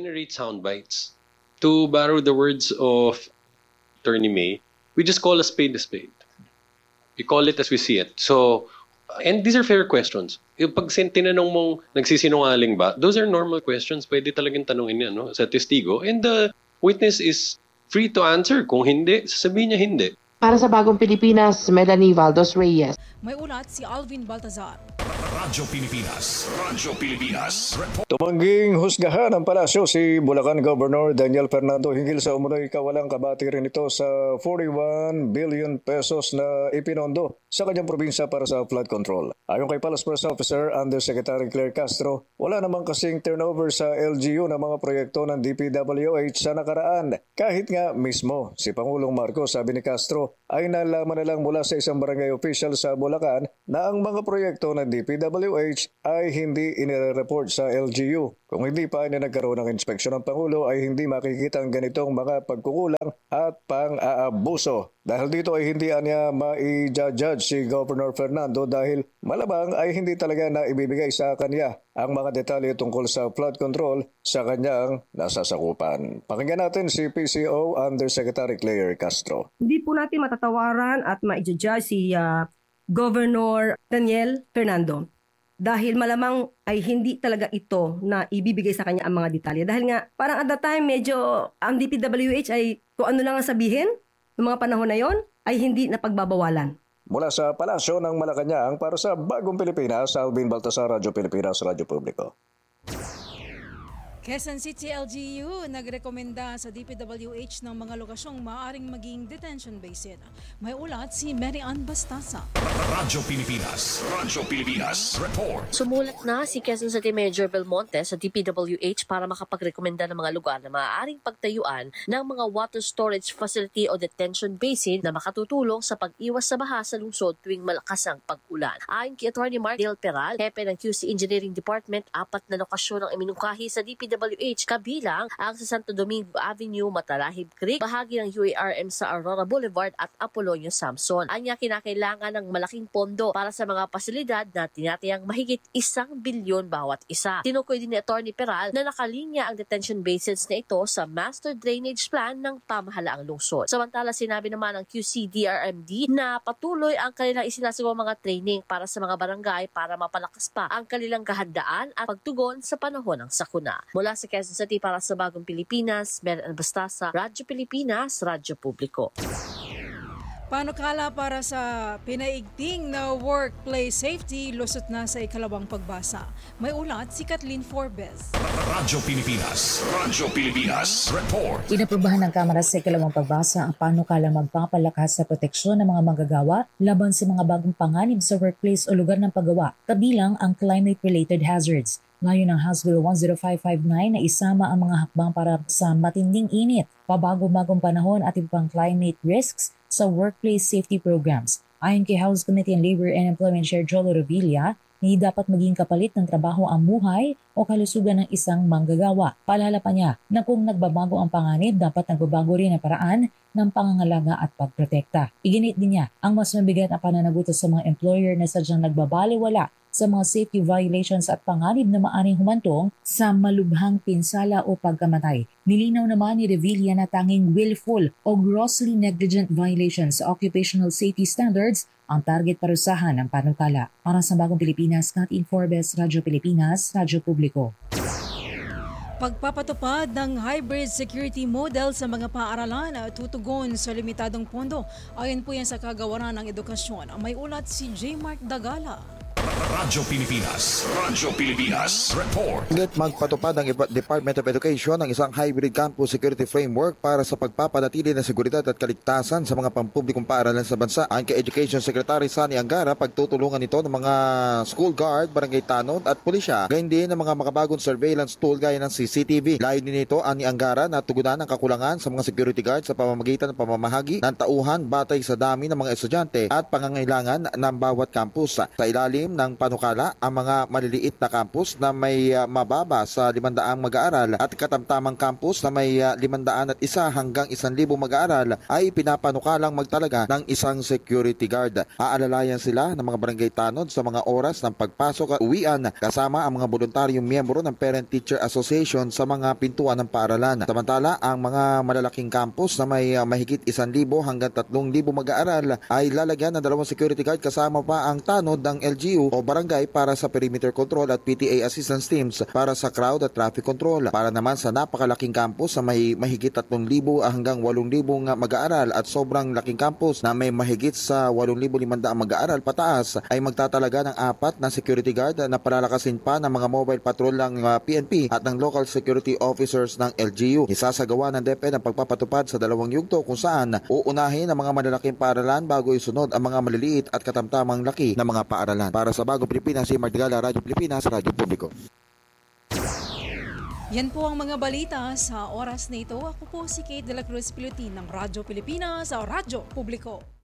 generate sound bites. To borrow the words of Attorney May, we just call a spade a spade. We call it as we see it. So, and these are fair questions. Yung pag tinanong mong nagsisinungaling ba, those are normal questions. Pwede talagang tanongin yan, no? Sa testigo. And the witness is free to answer. Kung hindi, sasabihin niya hindi. Para sa Bagong Pilipinas, Melanie Valdos Reyes. May ulat si Alvin Baltazar. Radyo Pilipinas. Radyo Pilipinas. Tumangging husgahan ng palasyo si Bulacan Governor Daniel Fernando hinggil sa umunoy kawalang kabatiran nito sa 41 billion pesos na ipinondo sa kanyang probinsya para sa flood control. Ayon kay Palace Press Officer Undersecretary Claire Castro, wala namang kasing turnover sa LGU ng mga proyekto ng DPWH sa nakaraan. Kahit nga mismo si Pangulong Marcos, sabi ni Castro, ay nalaman na lang mula sa isang barangay official sa Bulacan na ang mga proyekto ng DPWH ay hindi inire-report sa LGU. Kung hindi pa ay nagkaroon ng inspeksyon ng Pangulo ay hindi makikita ang ganitong mga pagkukulang at pang-aabuso. Dahil dito ay hindi niya ma-judge si Governor Fernando dahil malamang ay hindi talaga na ibibigay sa kanya ang mga detalye tungkol sa flood control sa kanyang nasasakupan. Pakinggan natin si PCO Undersecretary Claire Castro. Hindi po natin matatawaran at ma-judge si Governor Daniel Fernando. Dahil malamang ay hindi talaga ito na ibibigay sa kanya ang mga detalye. Dahil nga, parang at that time, medyo ang DPWH ay kung ano lang ang sabihin ng mga panahon na yon ay hindi na pagbabawalan. Mula sa Palasyo ng Malacanang para sa Bagong Pilipinas, Alvin Baltasar, Radyo Pilipinas, Radyo Publiko. Quezon City LGU nagrekomenda sa DPWH ng mga lokasyong maaaring maging detention basin. May ulat si Mary Ann Bastasa. Radyo Pilipinas. Radyo Pilipinas. Report. Sumulat na si Quezon City Mayor Belmonte sa DPWH para makapagrekomenda ng mga lugar na maaaring pagtayuan ng mga water storage facility o detention basin na makatutulong sa pag-iwas sa baha sa lungsod tuwing malakas ang pag-ulan. Ayon kay Attorney Mark Dale Peral, hepe ng QC Engineering Department, 4 na lokasyon ang iminungkahi sa DPWH kabilang ang sa Santo Domingo Avenue, Matalahib Creek, bahagi ng UARM sa Aurora Boulevard at Apolonio Samson. Anya kinakailangan ng malaking pondo para sa mga pasilidad na tinatayang mahigit 1 bilyon bawat isa. Tinukoy din ni Attorney Peral na nakalinya ang detention basins na ito sa Master Drainage Plan ng pamahalaang lungsod. Samantala, sinabi naman ng QC-DRMD na patuloy ang kanilang isinasagawang mga training para sa mga barangay para mapalakas pa ang kanilang kahandaan at pagtugon sa panahon ng sakuna. Mula sa Quezon City para sa Bagong Pilipinas, Mary Ann Bastasa, Radyo Pilipinas, Radyo Publiko. Panukala para sa pinaigting na workplace safety, lusot na sa ikalawang pagbasa. May ulat si Kathleen Forbes. Radyo Pilipinas. Radyo Pilipinas. Report. Inaprubahan ng Kamara sa ikalawang pagbasa ang panukalang magpapalakas sa proteksyon ng mga manggagawa laban sa mga bagong panganib sa workplace o lugar ng paggawa, kabilang ang climate-related hazards. Ngayon ang House Bill 10559 na isama ang mga hakbang para sa matinding init, pabago-bagong panahon at ibang climate risks sa workplace safety programs. Ayon kay House Committee on Labor and Employment Chair Jolo Revilla, hindi dapat maging kapalit ng trabaho ang buhay o kalusugan ng isang manggagawa. Paalala pa niya na kung nagbabago ang panganib, dapat nagbabago rin ang paraan ng pangangalaga at pagprotekta. Iginit din niya ang mas mabigat na pananagutan sa mga employer na sadyang nagbabaliwala sa mga safety violations at panganib na maaring humantong sa malubhang pinsala o pagkamatay. Nilinaw naman ni Revilla na tanging willful o grossly negligent violations sa occupational safety standards ang target parusahan ng panukala. Para sa Bagong Pilipinas, Kathleen Forbes, Radyo Pilipinas, Radyo Publiko. Pagpapatupad ng hybrid security model sa mga paaralan at tutugon sa limitadong pondo. Ayon po yan sa kagawaran ng edukasyon. May ulat si J. Mark Dagala. Radyo Pilipinas. Radyo Pilipinas. Report. Magpatupad ng Department of Education ng isang hybrid campus security framework para sa pagpapanatili ng seguridad at kaligtasan sa mga pampublikong paaralan sa bansa. Ang kay Education Secretary Sani Angara, pagtutulungan ito ng mga school guard, barangay tanod at pulisya. Gayun din ng mga makabagong surveillance tool gaya ng CCTV. Layunin nito ani Angara na tugunan ang kakulangan sa mga security guard sa pamamagitan ng pamamahagi ng tauhan batay sa dami ng mga estudyante at pangangailangan ng bawat campus. Sa ilalim ng panukala ang mga maliliit na campus na may mababa sa 500 mag-aaral at katamtamang campus na may 501 hanggang 1,000 mag-aaral ay pinapanukalang magtalaga ng isang security guard. Aalalayan sila ng mga barangay tanod sa mga oras ng pagpasok at uwian kasama ang mga voluntaryong miyembro ng Parent-Teacher Association sa mga pintuan ng paaralan. Samantala, ang mga malalaking campus na may mahigit 1,000 hanggang 3,000 mag-aaral ay lalagyan ng 2 security guard kasama pa ang tanod ng LGU o barangay para sa perimeter control at PTA assistance teams para sa crowd at traffic control. Para naman sa napakalaking campus na may mahigit 3,000 hanggang 8,000 mag-aaral at sobrang laking campus na may mahigit sa 8,500 mag-aaral pataas ay magtatalaga ng 4 na security guard na palalakasin pa ng mga mobile patrol ng PNP at ng local security officers ng LGU. Isasagawa ng DepEd ang pagpapatupad sa 2 yugto kung saan uunahin ang mga malalaking paaralan bago isunod ang mga maliliit at katamtamang laki na mga paaralan. Para sa Bagong Pilipinas, si Mark Dagala, Radyo Pilipinas, Radyo Publiko. Yan po ang mga balita sa oras na ito. Ako po si Kate de la Cruz Pilotin ng Radyo Pilipinas, Radyo Publiko.